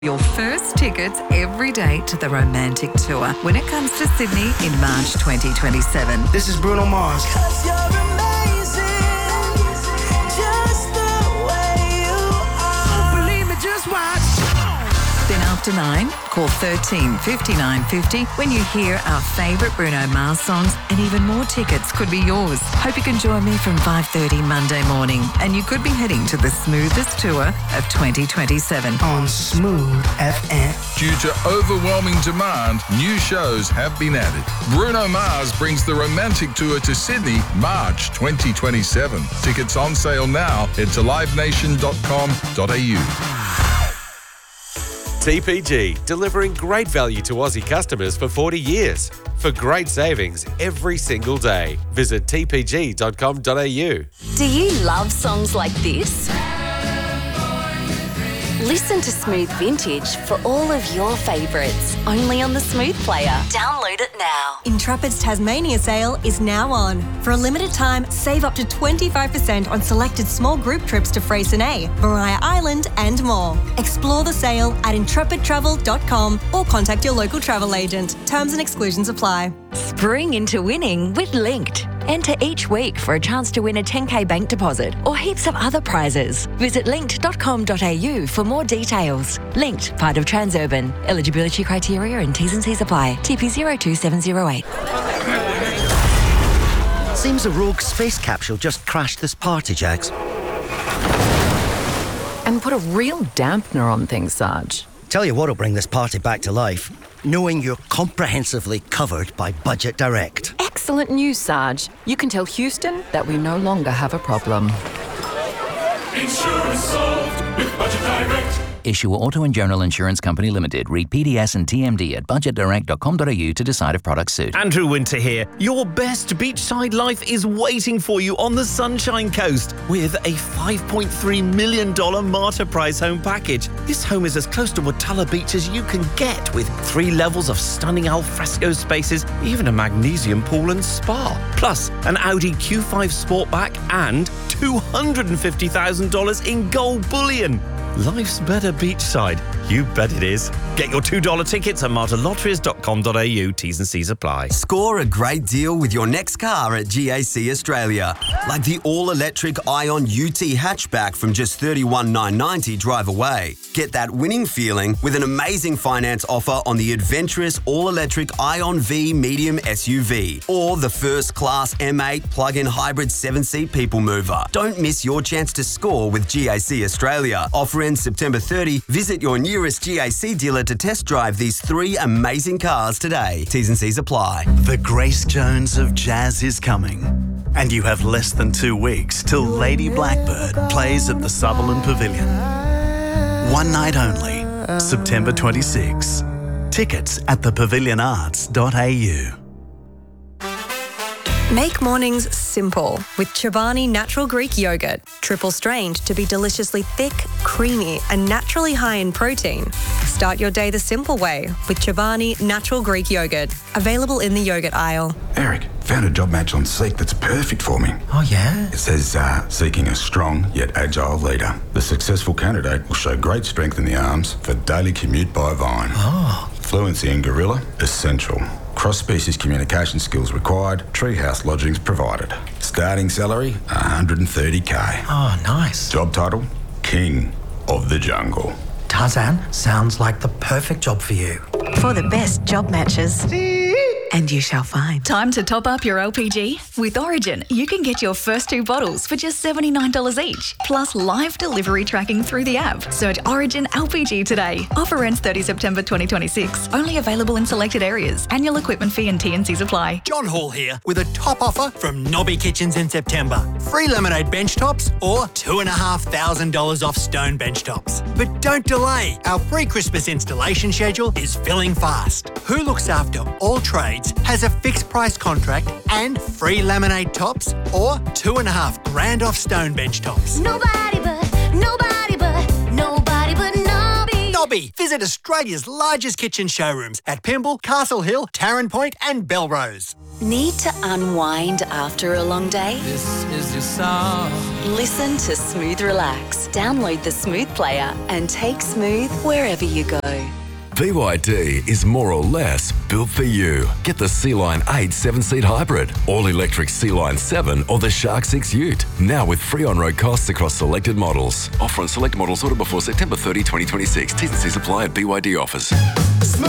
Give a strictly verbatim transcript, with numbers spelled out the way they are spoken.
Your first tickets every day to the Romantic Tour when it comes to Sydney in March twenty twenty-seven. This is Bruno Mars. Cause you're amazing, just the way you are. Believe me, just watch. Then after nine, call thirteen fifty-nine fifty when you hear our favourite Bruno Mars songs, and even more tickets could be yours. Hope you can join me from five thirty Monday morning, and you could be heading to the smoothest tour of twenty twenty-seven. On Smooth F M. Due to overwhelming demand, new shows have been added. Bruno Mars brings the Romantic Tour to Sydney, March twenty twenty-seven. Tickets on sale now. Head to live nation dot com dot a u. T P G, delivering great value to Aussie customers for forty years. For great savings every single day. Visit t p g dot com dot a u. Do you love songs like this? Listen to Smooth Vintage for all of your favourites, only on the Smooth Player. Download it now. Intrepid's Tasmania sale is now on. For a limited time, save up to twenty-five percent on selected small group trips to Freycinet, Maria Island and more. Explore the sale at intrepid travel dot com or contact your local travel agent. Terms and exclusions apply. Spring into winning with Linked. Enter each week for a chance to win a ten K bank deposit or heaps of other prizes. Visit linked dot com dot a u for more details. Linked, part of Transurban. Eligibility criteria and T's and C's apply. T P zero two seven zero eight. Seems a rogue space capsule just crashed this party, Jax. And put a real dampener on things, Sarge. Tell you what'll bring this party back to life. Knowing you're comprehensively covered by Budget Direct. Excellent news, Sarge. You can tell Houston that we no longer have a problem. Insurance solved with Budget Direct. Issue Auto and General Insurance Company Limited. Read P D S and T M D at budget direct dot com dot a u to decide if products suit. Andrew Winter here. Your best beachside life is waiting for you on the Sunshine Coast with a five point three million dollars Martyr Prize home package. This home is as close to Watala Beach as you can get, with three levels of stunning alfresco spaces, even a magnesium pool and spa. Plus, an Audi Q five Sportback and two hundred fifty thousand dollars in gold bullion. Life's better beachside. You bet it is. Get your two dollar tickets at martyr lotteries dot com dot a u. T's and C's apply. Score a great deal with your next car at G A C Australia. Like the all-electric Ion U T hatchback from just thirty-one thousand nine hundred ninety dollars drive away. Get that winning feeling with an amazing finance offer on the adventurous all-electric Ion V medium S U V or the first-class M eight plug-in hybrid seven-seat people mover. Don't miss your chance to score with G A C Australia. Offer ends September thirtieth. Visit your nearest G A C dealer to test drive these three amazing cars today. T's and C's apply. The Grace Jones of jazz is coming, and you have less than two weeks till Lady Blackbird plays at the Sutherland Pavilion. One night only, September twenty-sixth. Tickets at the pavilion arts dot a u. Make mornings simple with Chobani Natural Greek Yogurt. Triple strained to be deliciously thick, creamy and naturally high in protein. Start your day the simple way with Chobani Natural Greek Yogurt. Available in the yogurt aisle. Eric, found a job match on Seek that's perfect for me. Oh, yeah? It says, uh, seeking a strong yet agile leader. The successful candidate will show great strength in the arms for daily commute by Vine. Oh. Fluency in Gorilla, essential. Cross-species communication skills required. Treehouse lodgings provided. Starting salary, one hundred thirty k. Oh, nice. Job title, King of the Jungle. Tarzan, sounds like the perfect job for you. For the best job matches. And you shall find. Time to top up your L P G? With Origin, you can get your first two bottles for just seventy-nine dollars each, plus live delivery tracking through the app. Search Origin L P G today. Offer ends thirtieth September twenty twenty-six. Only available in selected areas. Annual equipment fee and T and C's apply. John Hall here with a top offer from Nobby Kitchens in September. Free lemonade bench tops or two thousand five hundred dollars off stone bench tops. But don't delay. Our pre-Christmas installation schedule is filling fast. Who looks after all trades has a fixed price contract and free laminate tops or two and a half grand off stone bench tops. Nobody but, nobody but, nobody but Nobby. Nobby. Visit Australia's largest kitchen showrooms at Pymble, Castle Hill, Tarrant Point and Belrose. Need to unwind after a long day? This is your song. Listen to Smooth Relax. Download the Smooth player and take Smooth wherever you go. B Y D is more or less built for you. Get the Sea-Line eight seven-seat hybrid, all-electric Sea-Line seven or the Shark six Ute. Now with free on-road costs across selected models. Offer on select models ordered before September thirtieth, twenty twenty-six. T's and C's apply at B Y D offers. Smooth.